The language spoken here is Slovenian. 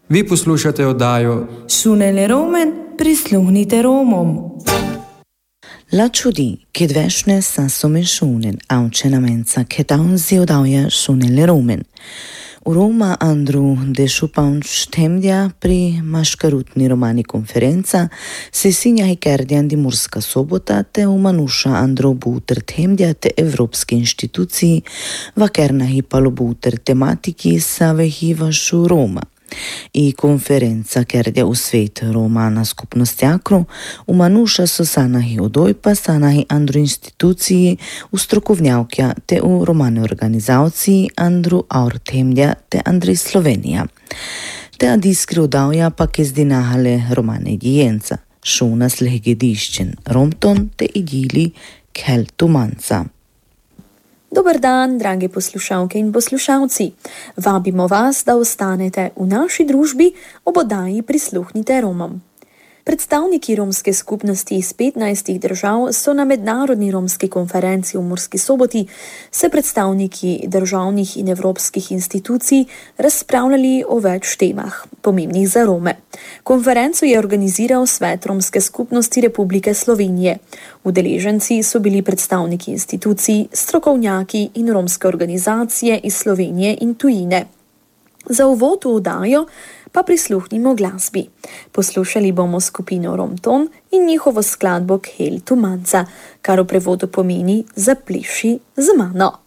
Vi poslušate oddajo Šunele Romen, prisluhnite Romom. La ciudì che dvešne sa somensciunen auce namenza che daunzi odaja Šunele Romen. U Roma Andru de Šupanč temdja pri maškarutni romani konferenca se sinja hikerdijan di Murska Sobota te umanuša Andru buter temdja te evropski inštituciji vakerna hipalo buter tematiki sa vehivašu Roma. I konferenca kerdja u svet Roma na skupnostjakru umanuša so sanahi odojpa sanahi Andru instituciji u strokovnjavkja te u romane organizaciji Andru Aur temdja te Andri Slovenija. Te adiskri udavja pa kezdinahale romane dijenca, šunas lehgediščen Romton te idili Kel Tumanca. Dober dan, dragi poslušalke in poslušalci. Vabimo vas, da ostanete v naši družbi ob oddaji Prisluhnite Romom. Predstavniki romske skupnosti iz 15 držav so na mednarodni romski konferenci v Murski Soboti se predstavniki državnih in evropskih institucij razpravljali o več temah, pomembnih za Rome. Konferenco je organiziral Svet romske skupnosti Republike Slovenije. Udeleženci so bili predstavniki institucij, strokovnjaki in romske organizacije iz Slovenije in tujine. Za uvod v oddajo pa prisluhnimo glasbi. Poslušali bomo skupino Romton in njihovo skladbo Kel Tumanca, kar v prevodu pomeni Zapleši z mano.